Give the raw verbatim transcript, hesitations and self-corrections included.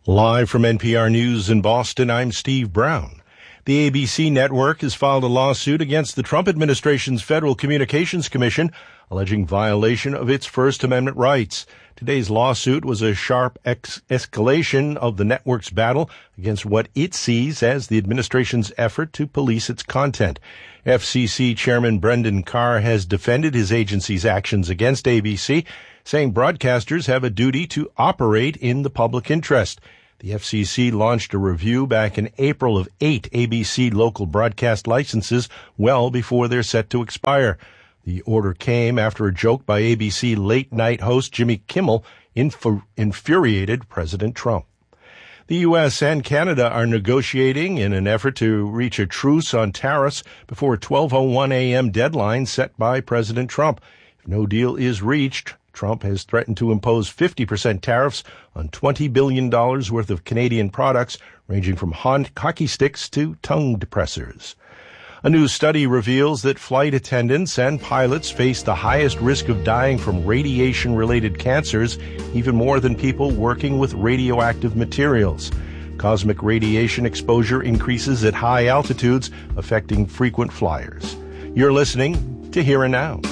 Live from N P R News in Boston, I'm Steve Brown. The A B C network has filed a lawsuit against the Trump administration's Federal Communications Commission, alleging violation of its First Amendment rights. Today's lawsuit was a sharp ex- escalation of the network's battle against what it sees as the administration's effort to police its content. F C C Chairman Brendan Carr has defended his agency's actions against A B C, saying broadcasters have a duty to operate in the public interest. The F C C launched a review back in April of eight A B C local broadcast licenses well before they're set to expire. The order came after a joke by A B C late-night host Jimmy Kimmel inf- infuriated President Trump. The U S and Canada are negotiating in an effort to reach a truce on tariffs before a twelve oh one a.m. deadline set by President Trump. If no deal is reached, Trump has threatened to impose fifty percent tariffs on twenty billion dollars worth of Canadian products, ranging from hockey sticks to tongue depressors. A new study reveals that flight attendants and pilots face the highest risk of dying from radiation-related cancers, even more than people working with radioactive materials. Cosmic radiation exposure increases at high altitudes, affecting frequent flyers. You're listening to Here and Now.